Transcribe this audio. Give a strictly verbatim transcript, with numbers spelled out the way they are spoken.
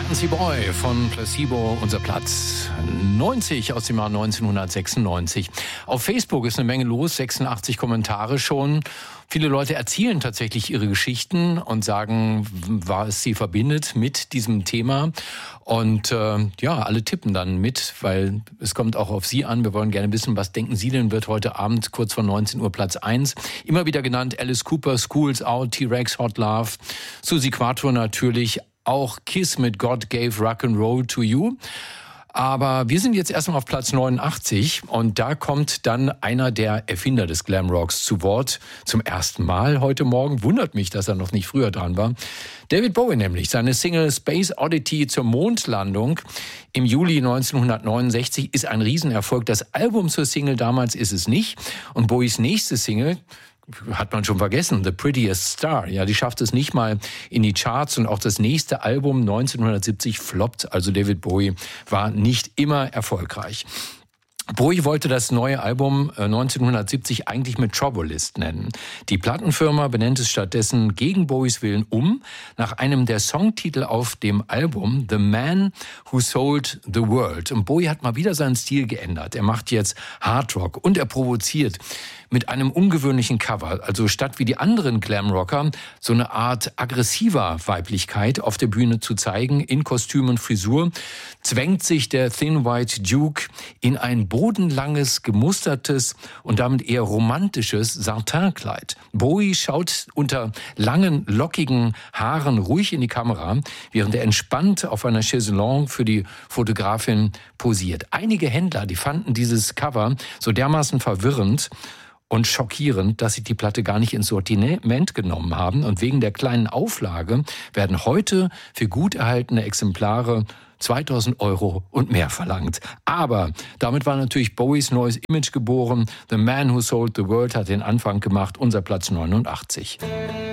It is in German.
Fancy Boy von Placebo, unser Platz neunzig aus dem Jahr neunzehnhundertsechsundneunzig. Auf Facebook ist eine Menge los, sechsundachtzig Kommentare schon. Viele Leute erzählen tatsächlich ihre Geschichten und sagen, was sie verbindet mit diesem Thema. Und äh, ja, alle tippen dann mit, weil es kommt auch auf Sie an. Wir wollen gerne wissen, was denken Sie denn, wird heute Abend kurz vor neunzehn Uhr Platz eins. Immer wieder genannt Alice Cooper, Schools Out, T-Rex, Hot Love, Suzi Quatro natürlich, auch Kiss mit God Gave Rock'n'Roll to You. Aber wir sind jetzt erstmal auf Platz neunundachtzig und da kommt dann einer der Erfinder des Glamrocks zu Wort zum ersten Mal heute Morgen. Wundert mich, dass er noch nicht früher dran war. David Bowie nämlich, seine Single Space Oddity zur Mondlandung im Juli neunzehnhundertneunundsechzig ist ein Riesenerfolg. Das Album zur Single damals ist es nicht. Und Bowies nächste Single hat man schon vergessen, The Prettiest Star. Ja, die schafft es nicht mal in die Charts und auch das nächste Album neunzehnhundertsiebzig floppt. Also David Bowie war nicht immer erfolgreich. Bowie wollte das neue Album neunzehnhundertsiebzig eigentlich Metropolis nennen. Die Plattenfirma benennt es stattdessen gegen Bowies Willen um, nach einem der Songtitel auf dem Album, The Man Who Sold the World. Und Bowie hat mal wieder seinen Stil geändert. Er macht jetzt Hardrock und er provoziert mit einem ungewöhnlichen Cover. Also statt wie die anderen Glamrocker so eine Art aggressiver Weiblichkeit auf der Bühne zu zeigen, in Kostüm und Frisur, zwängt sich der Thin White Duke in ein bodenlanges, gemustertes und damit eher romantisches Satinkleid. Bowie schaut unter langen, lockigen Haaren ruhig in die Kamera, während er entspannt auf einer Chaiselongue für die Fotografin posiert. Einige Händler, die fanden dieses Cover so dermaßen verwirrend und schockierend, dass sie die Platte gar nicht ins Sortiment genommen haben. Und wegen der kleinen Auflage werden heute für gut erhaltene Exemplare zweitausend Euro und mehr verlangt. Aber damit war natürlich Bowies neues Image geboren. The Man Who Sold the World hat den Anfang gemacht, unser Platz neunundachtzig.